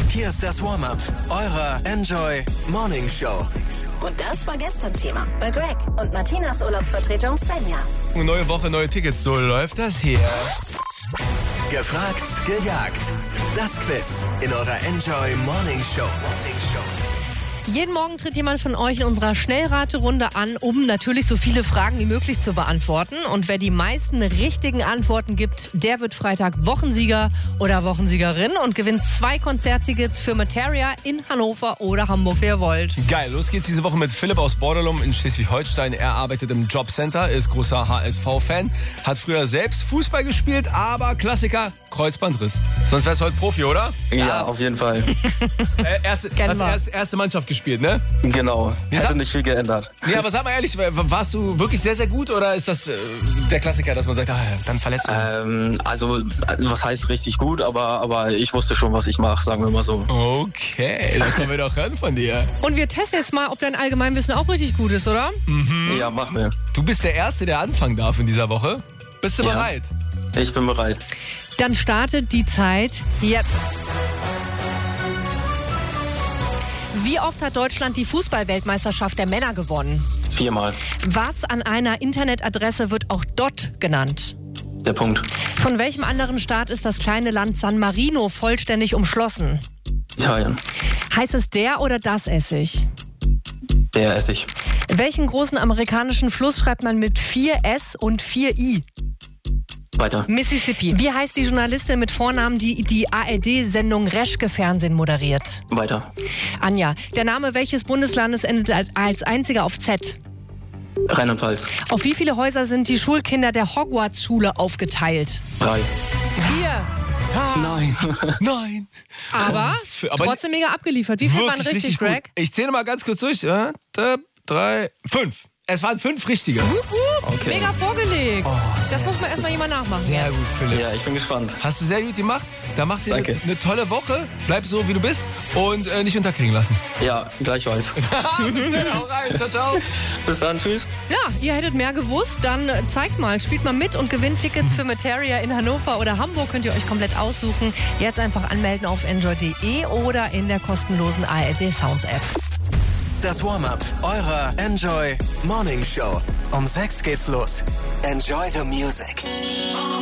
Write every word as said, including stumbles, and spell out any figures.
Hier ist das Warm-Up eurer Enjoy Morning Show. Und das war gestern Thema bei Greg und Martinas Urlaubsvertretung Svenja. Neue Woche, neue Tickets, so läuft das hier. Gefragt, gejagt. Das Quiz in eurer Enjoy Morning Show. Jeden Morgen tritt jemand von euch in unserer Schnellraterunde an, um natürlich so viele Fragen wie möglich zu beantworten. Und wer die meisten richtigen Antworten gibt, der wird Freitag Wochensieger oder Wochensiegerin und gewinnt zwei Konzerttickets für Materia in Hannover oder Hamburg, wie ihr wollt. Geil, los geht's diese Woche mit Philipp aus Bordelum in Schleswig-Holstein. Er arbeitet im Jobcenter, ist großer H S V-Fan, hat früher selbst Fußball gespielt, aber Klassiker, Kreuzbandriss. Sonst wär's heute Profi, oder? Ja, ja, auf jeden Fall. äh, erste, hast erste, erste Mannschaft gespielt, ne? Genau, hätte sag, nicht viel geändert. Nee, aber sag mal ehrlich, warst du wirklich sehr, sehr gut oder ist das äh, der Klassiker, dass man sagt, ah, dann Verletzung? Ähm, also, was heißt richtig gut, aber, aber ich wusste schon, was ich mache, sagen wir mal so. Okay, das wollen wir doch hören von dir. Und wir testen jetzt mal, ob dein Allgemeinwissen auch richtig gut ist, oder? Mhm. Ja, mach mir. Du bist der Erste, der anfangen darf in dieser Woche. Bist du ja. bereit? Ich bin bereit. Dann startet die Zeit jetzt. Wie oft hat Deutschland die Fußball-Weltmeisterschaft der Männer gewonnen? Viermal. Was an einer Internetadresse wird auch Dot genannt? Der Punkt. Von welchem anderen Staat ist das kleine Land San Marino vollständig umschlossen? Italien. Heißt es der oder das Essig? Der Essig. Welchen großen amerikanischen Fluss schreibt man mit vier S und vier I? Weiter. Mississippi. Wie heißt die Journalistin mit Vornamen, die die A R D-Sendung Reschke Fernsehen moderiert? Weiter. Anja. Der Name welches Bundeslandes endet als einziger auf Z? Rheinland-Pfalz. Auf wie viele Häuser sind die Schulkinder der Hogwarts-Schule aufgeteilt? Drei. Vier. Nein. Nein. Aber, Aber trotzdem mega abgeliefert. Wie viel waren richtig, richtig Greg? Gut. Ich zähle mal ganz kurz durch. Ja, drei, fünf. Es waren fünf richtige. Uh, uh, okay. Mega vorgelegt. Oh, das muss man erstmal jemand nachmachen. Sehr gut, Philipp. Ja, ich bin gespannt. Hast du sehr gut gemacht. Da macht dir Danke. eine, eine tolle Woche. Bleib so, wie du bist und äh, nicht unterkriegen lassen. Ja, gleichfalls. Hau rein. Ciao, ciao. Bis dann, tschüss. Ja, ihr hättet mehr gewusst, dann zeigt mal, spielt mal mit und gewinnt Tickets für Materia in Hannover oder Hamburg. Könnt ihr euch komplett aussuchen. Jetzt einfach anmelden auf enjoy punkt de oder in der kostenlosen A R D Sounds App. Das Warm-Up eurer Enjoy Morning Show. Um sechs geht's los. Enjoy the music.